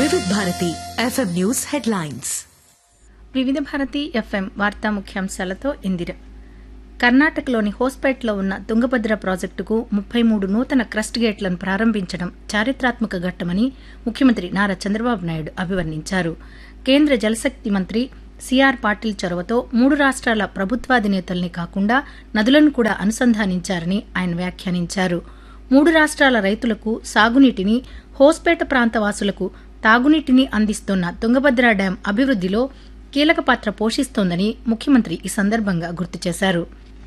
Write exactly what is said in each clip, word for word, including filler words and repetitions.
వివిధ Bharati FM news headlines. వివిధ Bharati FM వార్తా ముఖ్యాంశాలతో ఇందిర. కర్ణాటకలోని హోస్పేట్లో ఉన్న తుంగభద్ర ప్రాజెక్టుకు ముప్పై మూడు నూతన క్రస్ట్ గేట్లను ప్రారంభించడం చారిత్రాత్మక ఘట్టమని ముఖ్యమంత్రి నారా చంద్రబాబు నాయుడు అభివర్ణించారు. కేంద్ర జలశక్తి మంత్రి సిఆర్ పాటిల్ చొరవతో మూడు రాష్ట్రాల ప్రభుత్వాధినేతల్ని కాకుండా నదులను కూడా అనుసంధానించారని ఆయన వ్యాఖ్యానించారు. మూడు రాష్ట్రాల రైతులకు సాగునీటిని, హోస్పేట ప్రాంతవాసులకు తాగునీటిని అందిస్తున్న తుంగభద్ర డ్యాం అభివృద్దిలో కీలక పాత్ర పోషిస్తోందని ముఖ్యమంత్రి ఈ సందర్భంగా గుర్తు చేశారు.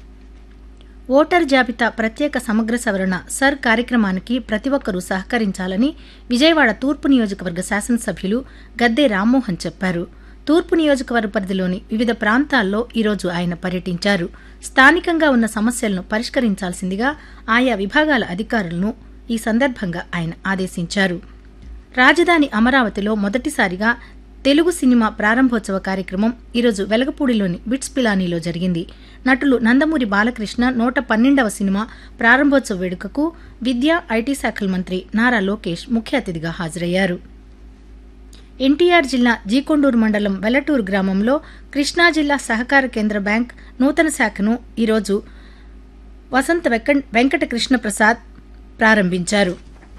ఓటర్ జాబితా ప్రత్యేక సమగ్ర సవరణ సర్ కార్యక్రమానికి ప్రతి ఒక్కరూ సహకరించాలని విజయవాడ తూర్పు నియోజకవర్గ శాసనసభ్యులు గద్దె రామ్మోహన్ చెప్పారు. తూర్పు నియోజకవర్గ పరిధిలోని వివిధ ప్రాంతాల్లో ఈరోజు ఆయన పర్యటించారు. స్థానికంగా ఉన్న సమస్యలను పరిష్కరించాల్సిందిగా ఆయా విభాగాల అధికారులను ఈ సందర్భంగా ఆయన ఆదేశించారు. రాజధాని అమరావతిలో మొదటిసారిగా తెలుగు సినిమా ప్రారంభోత్సవ కార్యక్రమం ఈరోజు వెలగపూడిలోని బిట్స్ పిలానీలో జరిగింది. నటులు నందమూరి బాలకృష్ణ నూట పన్నెండవ సినిమా ప్రారంభోత్సవ వేడుకకు విద్యా, ఐటీ శాఖల మంత్రి నారా లోకేష్ ముఖ్య అతిథిగా హాజరయ్యారు. ఎన్టీఆర్ జిల్లా జీకొండూరు మండలం వెలటూరు గ్రామంలో కృష్ణా జిల్లా సహకార కేంద్ర బ్యాంక్ నూతన శాఖను ఈరోజు వసంత వెంకట కృష్ణప్రసాద్ ప్రారంభించారు.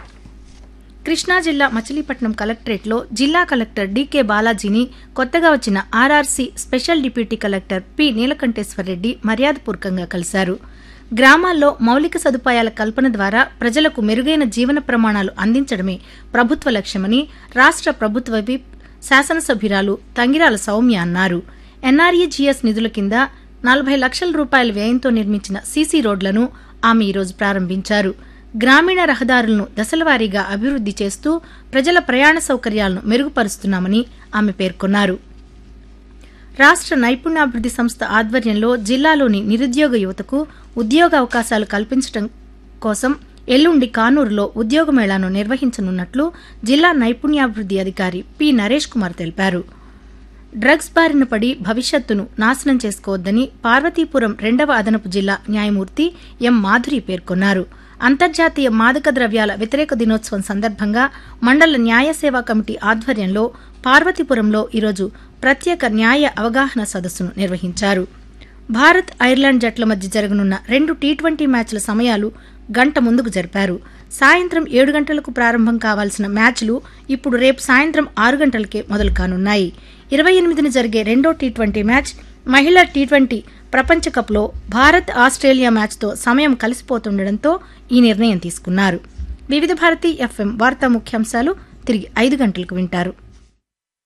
కృష్ణా జిల్లా మచిలీపట్నం కలెక్టరేట్లో జిల్లా కలెక్టర్ డీకే బాలాజీని కొత్తగా వచ్చిన RRC special deputy collector P నీలకంఠేశ్వరరెడ్డి మర్యాదపూర్వకంగా కలిశారు. గ్రామాల్లో మౌలిక సదుపాయాల కల్పన ద్వారా ప్రజలకు మెరుగైన జీవన ప్రమాణాలు అందించడమే ప్రభుత్వ లక్ష్యమని రాష్ట్ర ప్రభుత్వ విప్ శాసనసభ్యురాలు తంగిరాల సౌమ్య అన్నారు. ఎన్ఆర్ఈజీఎస్ నిధుల కింద నలభై లక్షల రూపాయల వ్యయంతో నిర్మించిన సీసీ రోడ్లను ఆమె ఈరోజు ప్రారంభించారు. గ్రామీణ రహదారులను దశలవారీగా అభివృద్ది చేస్తూ ప్రజల ప్రయాణ సౌకర్యాలను మెరుగుపరుస్తున్నామని ఆమె పేర్కొన్నారు. రాష్ట్ర నైపుణ్యాభివృద్ది సంస్థ ఆధ్వర్యంలో జిల్లాలోని నిరుద్యోగ యువతకు ఉద్యోగ అవకాశాలు కల్పించడం కోసం ఎల్లుండి కానూరులో ఉద్యోగ మేళాను నిర్వహించనున్నట్లు జిల్లా నైపుణ్యాభివృద్ది అధికారి పి నరేష్ కుమార్ తెలిపారు. డ్రగ్స్ బారిన పడి భవిష్యత్తును నాశనం చేసుకోవద్దని పార్వతీపురం రెండవ అదనపు జిల్లా న్యాయమూర్తి ఎం మాధురి పేర్కొన్నారు. అంతర్జాతీయ మాదక ద్రవ్యాల వ్యతిరేక దినోత్సవం సందర్భంగా మండల న్యాయ సేవా కమిటీ ఆధ్వర్యంలో పార్వతీపురంలో ఈరోజు ప్రత్యేక న్యాయ అవగాహన సదస్సును నిర్వహించారు. భారత్, ఐర్లాండ్ జట్ల మధ్య జరగనున్న రెండు టీ ట్వంటీ మ్యాచ్ల సమయాలు గంట ముందుకు జరిపారు. సాయంత్రం ఏడు గంటలకు ప్రారంభం కావాల్సిన మ్యాచ్లు ఇప్పుడు రేపు సాయంత్రం ఆరు గంటలకే మొదలు కానున్నాయి. ఇరవై ఎనిమిదిన జరిగే రెండో టీ ట్వంటీ మ్యాచ్ మహిళా టీ ట్వంటీ ప్రపంచ కప్లో భారత్, ఆస్ట్రేలియా మ్యాచ్తో సమయం కలిసిపోతుండటంతో ఈ నిర్ణయం తీసుకున్నారు. వివిధ భారతి ఎఫ్ఎం వార్తా ముఖ్యాంశాలు తిరిగి ఐదు గంటలకు వింటారు.